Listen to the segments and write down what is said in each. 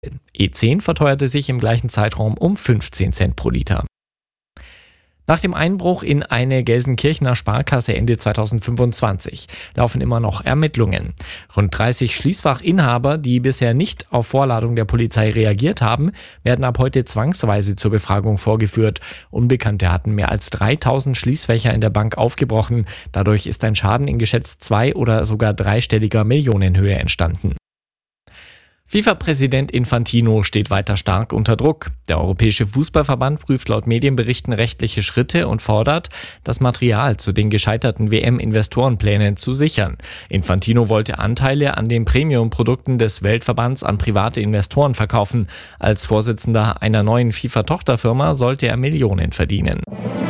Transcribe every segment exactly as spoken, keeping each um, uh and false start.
E zehn verteuerte sich im gleichen Zeitraum um fünfzehn Cent pro Liter. Nach dem Einbruch in eine Gelsenkirchener Sparkasse Ende zweitausendfünfundzwanzig laufen immer noch Ermittlungen. Rund dreißig Schließfachinhaber, die bisher nicht auf Vorladung der Polizei reagiert haben, werden ab heute zwangsweise zur Befragung vorgeführt. Unbekannte hatten mehr als dreitausend Schließfächer in der Bank aufgebrochen. Dadurch ist ein Schaden in geschätzt zwei- oder sogar dreistelliger Millionenhöhe entstanden. FIFA-Präsident Infantino steht weiter stark unter Druck. Der Europäische Fußballverband prüft laut Medienberichten rechtliche Schritte und fordert, das Material zu den gescheiterten W M-Investorenplänen zu sichern. Infantino wollte Anteile an den Premium-Produkten des Weltverbands an private Investoren verkaufen. Als Vorsitzender einer neuen FIFA-Tochterfirma sollte er Millionen verdienen.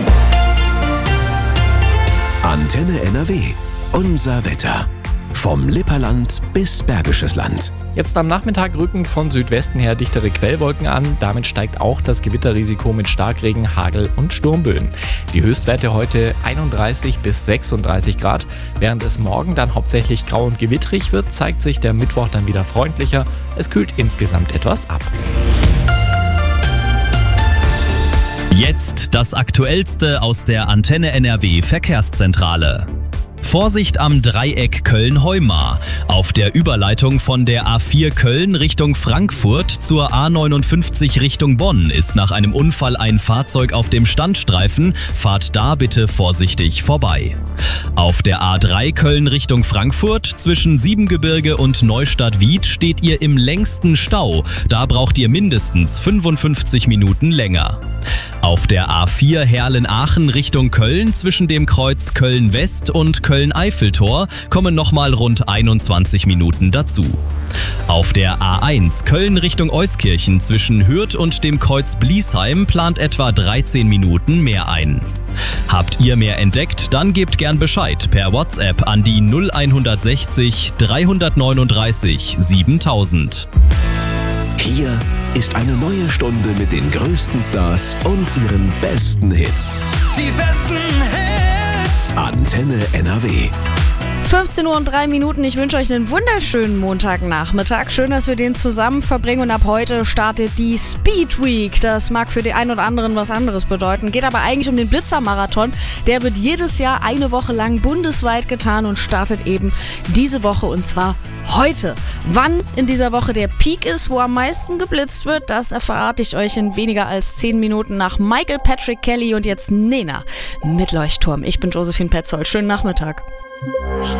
Antenne N R W. Unser Wetter. Vom Lipperland bis Bergisches Land. Jetzt am Nachmittag rücken von Südwesten her dichtere Quellwolken an. Damit steigt auch das Gewitterrisiko mit Starkregen, Hagel und Sturmböen. Die Höchstwerte heute einunddreißig bis sechsunddreißig Grad. Während es morgen dann hauptsächlich grau und gewittrig wird, zeigt sich der Mittwoch dann wieder freundlicher. Es kühlt insgesamt etwas ab. Jetzt das Aktuellste aus der Antenne N R W Verkehrszentrale. Vorsicht am Dreieck Köln-Heumar. Auf der Überleitung von der A vier Köln Richtung Frankfurt zur A neunundfünfzig Richtung Bonn ist nach einem Unfall ein Fahrzeug auf dem Standstreifen. Fahrt da bitte vorsichtig vorbei. Auf der A drei Köln Richtung Frankfurt zwischen Siebengebirge und Neustadt-Wied steht ihr im längsten Stau. Da braucht ihr mindestens fünfundfünfzig Minuten länger. Auf der A vier Herlen-Aachen Richtung Köln zwischen dem Kreuz Köln-West und Köln-Eiffeltor kommen nochmal rund einundzwanzig Minuten dazu. Auf der A eins Köln Richtung Euskirchen zwischen Hürth und dem Kreuz Bliesheim plant etwa dreizehn Minuten mehr ein. Habt ihr mehr entdeckt? Dann gebt gern Bescheid per WhatsApp an die null hundertsechzig dreihundertneununddreißig siebentausend. Hier ist eine neue Stunde mit den größten Stars und ihren besten Hits. Die besten Hits. Antenne N R W. fünfzehn Uhr und drei Minuten. Ich wünsche euch einen wunderschönen Montagnachmittag. Schön, dass wir den zusammen verbringen. Und ab heute startet die Speed Week. Das mag für die einen oder anderen was anderes bedeuten. Geht aber eigentlich um den Blitzermarathon. Der wird jedes Jahr eine Woche lang bundesweit getan und startet eben diese Woche und zwar heute. Wann in dieser Woche der Peak ist, wo am meisten geblitzt wird, das erverrate ich euch in weniger als zehn Minuten nach Michael Patrick Kelly und jetzt Nena mit Leuchtturm. Ich bin Josephine Petzold. Schönen Nachmittag.